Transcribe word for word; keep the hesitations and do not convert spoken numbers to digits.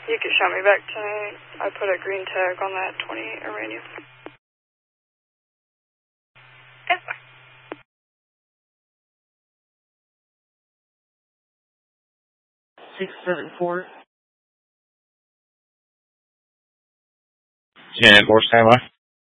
You can show me back tonight. I put a green tag on that twenty-eight Iranian. That's fine. six seven four. ten four, stand by.